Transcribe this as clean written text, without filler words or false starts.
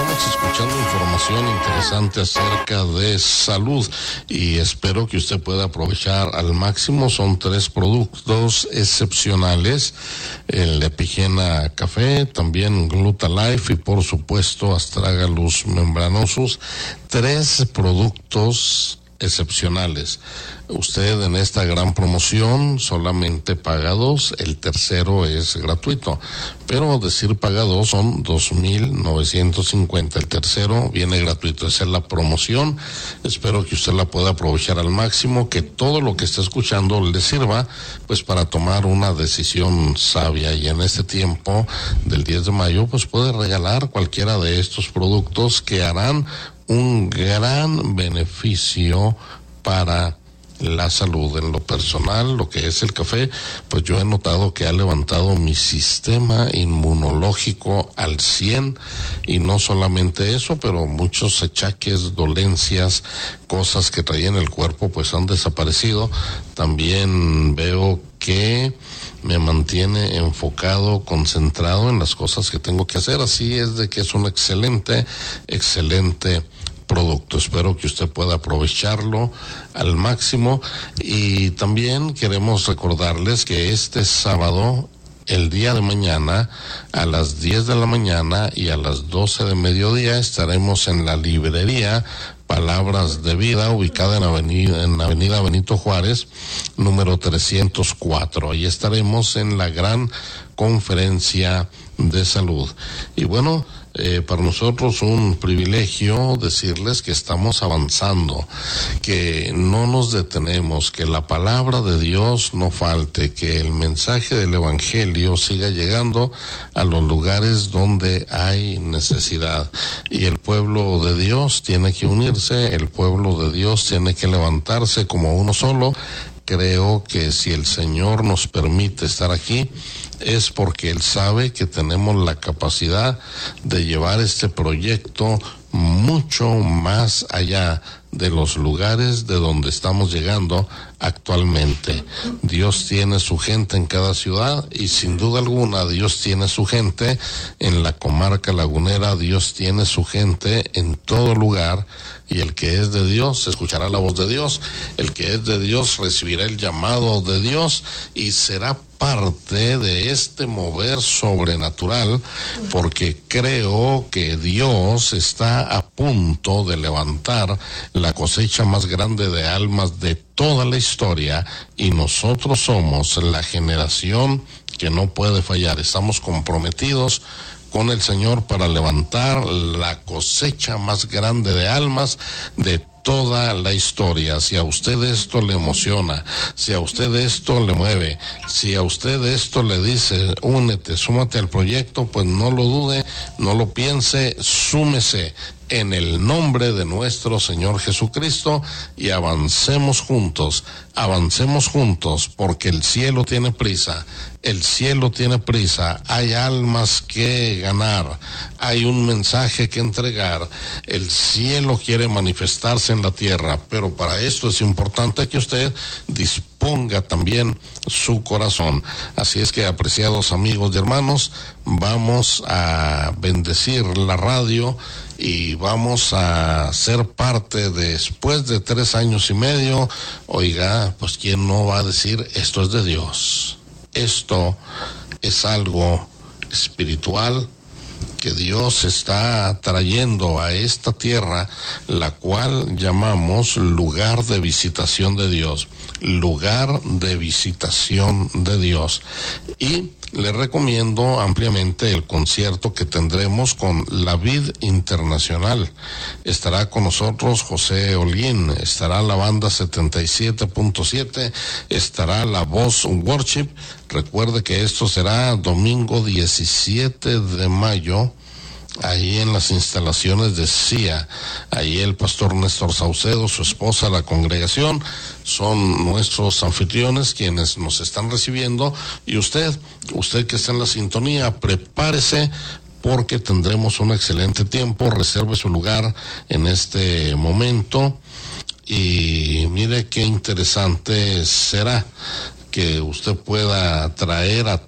estamos escuchando información interesante acerca de salud y espero que usted pueda aprovechar al máximo. Son 3 productos excepcionales: el Epigena Café, también Glutalife y por supuesto Astragalus Membranosus. 3 productos excepcionales. Usted en esta gran promoción solamente paga 2, el tercero es gratuito, pero decir paga 2 son 2,950, el tercero viene gratuito. Esa es la promoción. Espero que usted la pueda aprovechar al máximo, que todo lo que está escuchando le sirva pues para tomar una decisión sabia, y en este tiempo del 10 de mayo pues puede regalar cualquiera de estos productos que harán un gran beneficio para la salud. En lo personal, lo que es el café, pues yo he notado que ha levantado mi sistema inmunológico al 100, y no solamente eso, pero muchos achaques, dolencias, cosas que traía en el cuerpo pues han desaparecido. También veo que me mantiene enfocado, concentrado en las cosas que tengo que hacer. Así es de que es un excelente producto. Espero que usted pueda aprovecharlo al máximo. Y también queremos recordarles que este sábado, el día de mañana, a las 10 de la mañana y a las 12 de mediodía, estaremos en la librería Palabras de Vida, ubicada en Avenida Benito Juárez, número 304. Ahí estaremos en la gran conferencia de salud. Y bueno, para nosotros un privilegio decirles que estamos avanzando, que no nos detenemos, que la palabra de Dios no falte, que el mensaje del Evangelio siga llegando a los lugares donde hay necesidad. Y el pueblo de Dios tiene que unirse, el pueblo de Dios tiene que levantarse como uno solo. Creo que si el Señor nos permite estar aquí, es porque Él sabe que tenemos la capacidad de llevar este proyecto mucho más allá de los lugares de donde estamos llegando actualmente. Dios tiene su gente en cada ciudad, y sin duda alguna Dios tiene su gente en la comarca lagunera. Dios tiene su gente en todo lugar, y el que es de Dios escuchará la voz de Dios. El que es de Dios recibirá el llamado de Dios y será parte de este mover sobrenatural, porque creo que Dios está a punto de levantar la cosecha más grande de almas de toda la historia, y nosotros somos la generación que no puede fallar. Estamos comprometidos con el Señor para levantar la cosecha más grande de almas de toda la historia. Si a usted esto le emociona, si a usted esto le mueve, si a usted esto le dice únete, súmate al proyecto, pues no lo dude, no lo piense, súmese en el nombre de nuestro Señor Jesucristo, y avancemos juntos, porque el cielo tiene prisa. El cielo tiene prisa, hay almas que ganar, hay un mensaje que entregar. El cielo quiere manifestarse en la tierra, pero para esto es importante que usted disponga también su corazón. Así es que, apreciados amigos y hermanos, vamos a bendecir la radio y vamos a ser parte después de 3 años y medio. Oiga, pues quién no va a decir esto es de Dios. Esto es algo espiritual que Dios está trayendo a esta tierra, la cual llamamos lugar de visitación de Dios. Lugar de visitación de Dios. Y le recomiendo ampliamente el concierto que tendremos con la Vid Internacional. Estará con nosotros José Holguín, estará la banda 77.7, estará la Voz Worship. Recuerde que esto será domingo 17 de mayo, ahí en las instalaciones de CIA. Ahí el pastor Néstor Saucedo, su esposa, la congregación, son nuestros anfitriones quienes nos están recibiendo. Y usted que está en la sintonía, prepárese, porque tendremos un excelente tiempo. Reserve su lugar en este momento. Y mire qué interesante será que usted pueda traer a